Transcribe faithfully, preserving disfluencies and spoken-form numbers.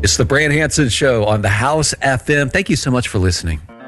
It's the Brand Hanson Show on the House F M. Thank you so much for listening.